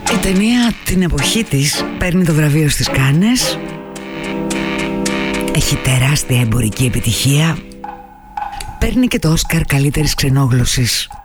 Η ταινία την εποχή της παίρνει το βραβείο στις Κάνες, έχει τεράστια εμπορική επιτυχία, παίρνει και το Όσκαρ καλύτερης ξενόγλωσσης.